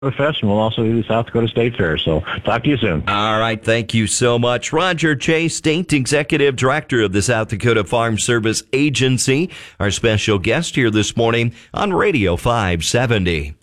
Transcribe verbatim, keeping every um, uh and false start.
the Fest, and we'll also do the South Dakota State Fair. So talk to you soon. All right. Thank you so much. Roger Chase, State Executive Director of the South Dakota Farm Service Agency, our special guest here this morning on Radio five seventy.